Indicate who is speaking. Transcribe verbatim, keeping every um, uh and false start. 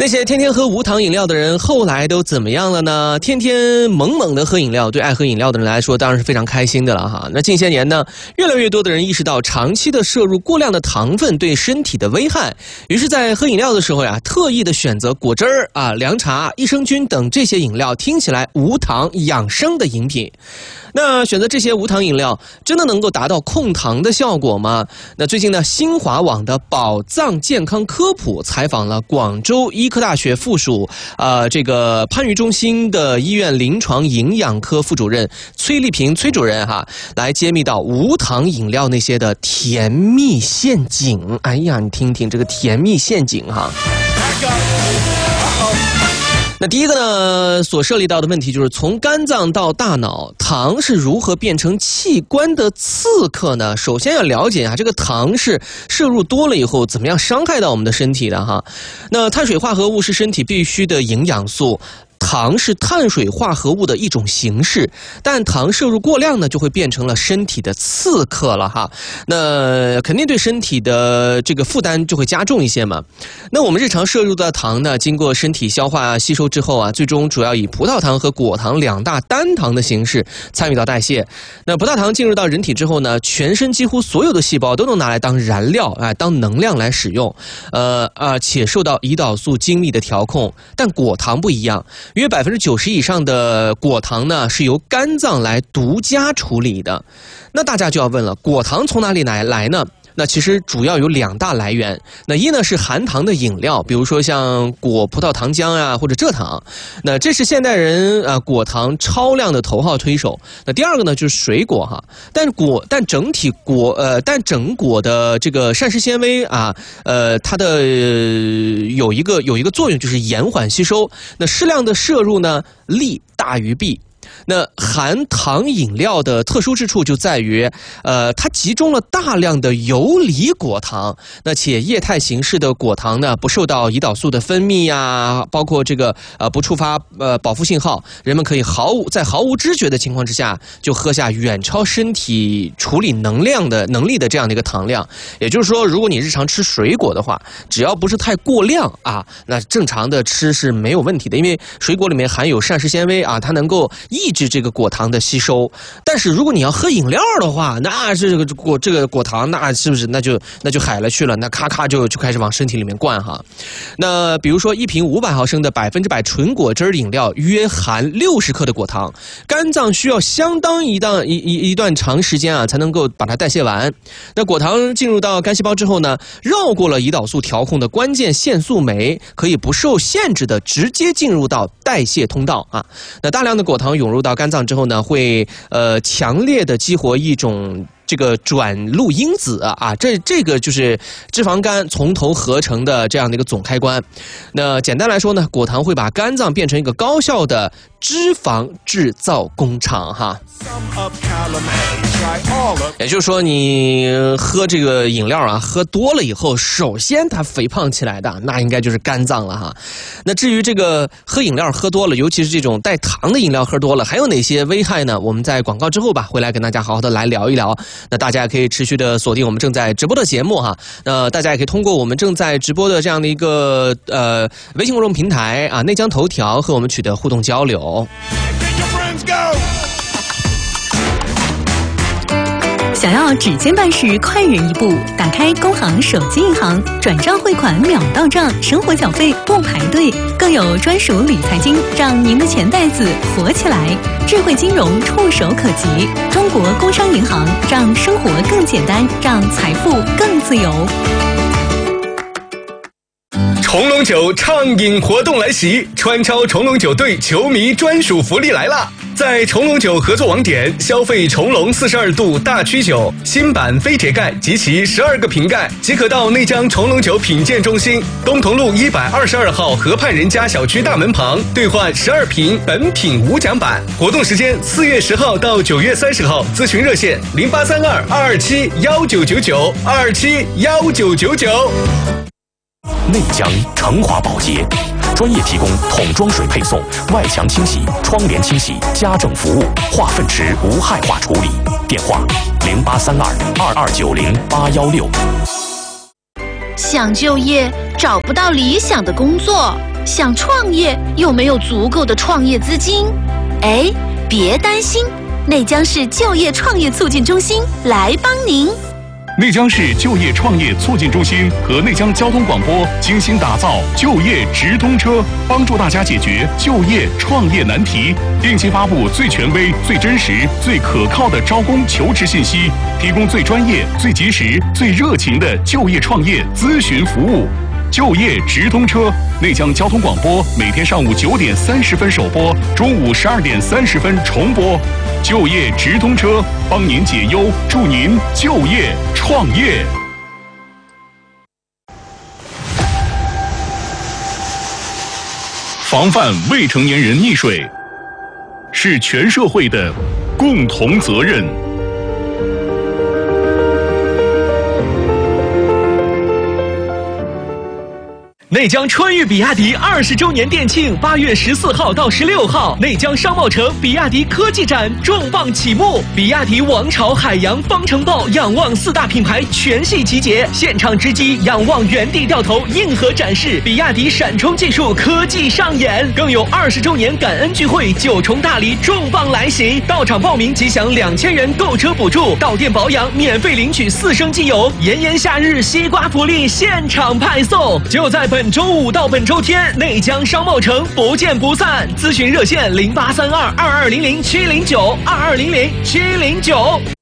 Speaker 1: 那些天天喝无糖饮料的人后来都怎么样了呢？天天猛猛的喝饮料，对爱喝饮料的人来说当然是非常开心的了哈。那近些年呢，越来越多的人意识到长期的摄入过量的糖分对身体的危害，于是在喝饮料的时候呀，特意的选择果汁儿啊、凉茶、益生菌等这些饮料听起来无糖养生的饮品。那选择这些无糖饮料真的能够达到控糖的效果吗？那最近呢，新华网的宝藏健康科普采访了广州医科大学附属呃这个番禺中心的医院临床营养科副主任崔丽萍崔主任哈，来揭秘到无糖饮料那些的甜蜜陷阱。哎呀，你听听这个甜蜜陷阱哈。那第一个呢，所涉猎到的问题就是从肝脏到大脑，糖是如何变成器官的刺客呢？首先要了解啊，这个糖是摄入多了以后怎么样伤害到我们的身体的哈。那碳水化合物是身体必需的营养素。糖是碳水化合物的一种形式，但糖摄入过量呢，就会变成了身体的刺客了哈。那肯定对身体的这个负担就会加重一些嘛。那我们日常摄入的糖呢，经过身体消化吸收之后啊，最终主要以葡萄糖和果糖两大单糖的形式参与到代谢。那葡萄糖进入到人体之后呢，全身几乎所有的细胞都能拿来当燃料啊、哎，当能量来使用，呃啊，且受到胰岛素精密的调控。但果糖不一样。约百分之九十以上的果糖呢，是由肝脏来独家处理的。那大家就要问了，果糖从哪里来来呢？那其实主要有两大来源。那一呢是含糖的饮料，比如说像果葡萄糖浆啊或者蔗糖，那这是现代人啊果糖超量的头号推手。那第二个呢就是水果哈，但果但整体果呃但整果的这个膳食纤维啊呃它的、呃、有一个有一个作用就是延缓吸收。那适量的摄入呢，利大于弊。那含糖饮料的特殊之处就在于，呃，它集中了大量的游离果糖，那且液态形式的果糖呢，不受到胰岛素的分泌呀、啊，包括这个呃不触发呃保护信号，人们可以毫无在毫无知觉的情况之下，就喝下远超身体处理能量的能力的这样的一个糖量。也就是说，如果你日常吃水果的话，只要不是太过量啊，那正常的吃是没有问题的，因为水果里面含有膳食纤维啊，它能够抑制这个果糖的吸收。但是如果你要喝饮料的话，那这个果这个果糖那是不是那就那就海了去了，那咔咔就就开始往身体里面灌哈。那比如说一瓶五百毫升的百分之百纯果汁饮料约含六十克的果糖，肝脏需要相当一段一一一段长时间啊才能够把它代谢完。那果糖进入到肝细胞之后呢，绕过了胰岛素调控的关键腺素酶，可以不受限制的直接进入到代谢通道啊。那大量的果糖涌入到肝脏之后呢，会呃强烈的激活一种这个转录因子啊，啊这这个就是脂肪肝从头合成的这样的一个总开关。那简单来说呢，果糖会把肝脏变成一个高效的脂肪制造工厂哈。也就是说，你喝这个饮料啊，喝多了以后，首先它肥胖起来的那应该就是肝脏了哈。那至于这个喝饮料喝多了，尤其是这种带糖的饮料喝多了，还有哪些危害呢？我们在广告之后吧，回来跟大家好好的来聊一聊。那大家也可以持续的锁定我们正在直播的节目哈。那大家也可以通过我们正在直播的这样的一个呃微信公众平台啊，内江头条和我们取得互动交流。
Speaker 2: 想要指尖办事快人一步，打开工行手机银行，转账汇款秒到账，生活缴费不排队，更有专属理财金，让您的钱袋子活起来。智慧金融触手可及，中国工商银行让生活更简单，让财富更自由。
Speaker 3: 重龙酒畅饮活动来袭，川超重龙酒队球迷专属福利来啦！在重龙酒合作网点消费重龙四十二度大曲酒新版非铁盖及其十二个瓶盖，即可到内江重龙酒品鉴中心东同路一百二十二号河畔人家小区大门旁兑换十二瓶本品无奖版。活动时间四月十号到九月三十号，咨询热线零八三二二二七幺九九九二二七幺九九九。
Speaker 4: 内江成华保洁专业提供桶装水配送、外墙清洗、窗帘清洗、家政服务、化粪池无害化处理。电话零八三二二二九零八幺六。
Speaker 5: 想就业找不到理想的工作， 想创业又没有足够的创业资金？哎，别担心，内江市就业创业促进中心来帮您。
Speaker 4: 内江市就业创业促进中心和内江交通广播精心打造就业直通车，帮助大家解决就业创业难题，定期发布最权威、最真实、最可靠的招工求职信息，提供最专业、最及时、最热情的就业创业咨询服务。就业直通车，内江交通广播每天上午九点三十分首播，中午十二点三十分重播。就业直通车，帮您解忧，助您就业创业。防范未成年人溺水，是全社会的共同责任。
Speaker 6: 内江川渝比亚迪二十周年店庆，八月十四号到十六号，内江商贸城比亚迪科技展重磅启幕，比亚迪王朝、海洋、方程豹、仰望四大品牌全系集结，现场直击仰望原地掉头硬核展示，比亚迪闪充技术科技上演，更有二十周年感恩聚会，九重大礼重磅来袭，到场报名即享两千元购车补助，到店保养免费领取四升机油，炎炎夏日西瓜福利现场派送，就在本周五到本周天，内江商贸城不见不散。咨询热线零八三二二二零零七零九二二零零七零九。